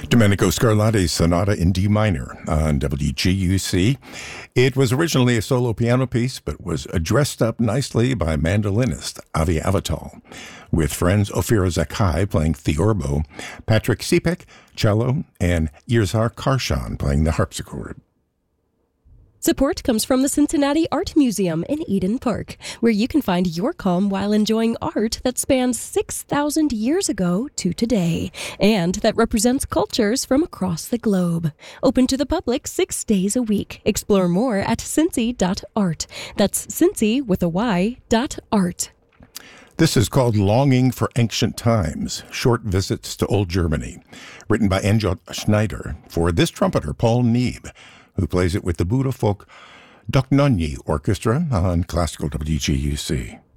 Domenico Scarlatti's Sonata in D minor on WGUC. It was originally a solo piano piece, but was dressed up nicely by mandolinist Avi Avital, with friends Ophira Zakai playing theorbo, Patrick Sipek, cello, and Yirzhar Karshan playing the harpsichord. Support comes from the Cincinnati Art Museum in Eden Park, where you can find your calm while enjoying art that spans 6,000 years ago to today, and that represents cultures from across the globe. Open to the public 6 days a week. Explore more at cincy.art. That's Cincy with a Y, .art. This is called Longing for Ancient Times, Short Visits to Old Germany, written by Enjot Schneider for this trumpeter, Paul Neeb, who plays it with the Buddha Folk Doknonyi Orchestra on Classical WGUC.